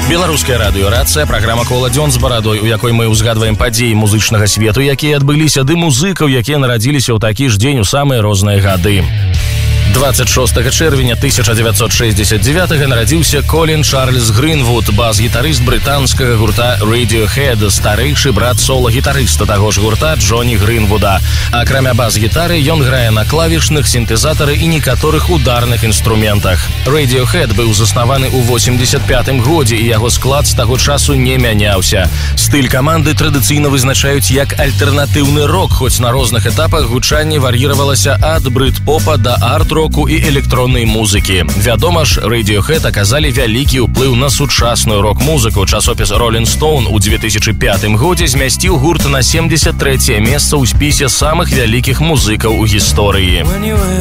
Беларуская радыёрацыя, праграма «Кола дзён з барадой», у якой мы ўзгадваем падзеі музычнага свету, якія адбыліся, ды музыкаў, якія нарадзіліся ў такі ж дзень у самыя розныя гады. 26 чэрвеня 1969 нарадзіўся Колін Чарльз Гринвуд, бас-гітарыст брытанскага гурта Radiohead, старэйшы брат сола-гітарыста таго ж гурта Джоні Гринвуда. Акрамя бас-гітары, ён грае на клавішных, сінтэзатары і некаторых ударных інструментах. Radiohead быў заснаваны ў 85-м годзе, і яго склад з таго часу не мяняўся. Стыль каманды традыцыйна вызначаюць як альтэрнатыўны рок, хоць на розных этапах гучанне вар'іравалася ад брыт-попа да арт-року і электроннай музыкі. Вядома ж, Radiohead аказалі вялікі ўплыў на сучасную рок-музыку. Часопіс Rolling Stone у 2005 годзе змясціў гурт на 73-е месца ў спісе самых вялікіх музыкаў у гісторыі.